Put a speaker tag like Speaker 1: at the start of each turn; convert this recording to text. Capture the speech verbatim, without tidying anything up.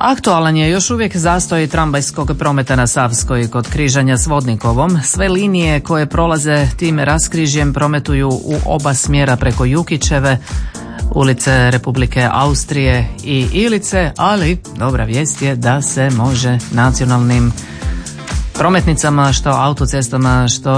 Speaker 1: Aktualan je još uvijek zastoj tramvajskog prometa na Savskoj kod križanja s Vodnikovom. Sve linije koje prolaze tim raskrižjem prometuju u oba smjera preko Jukićeve, ulice Republike Austrije i Ilice, ali dobra vijest je da se može nacionalnim prometnicama, što autocestama, što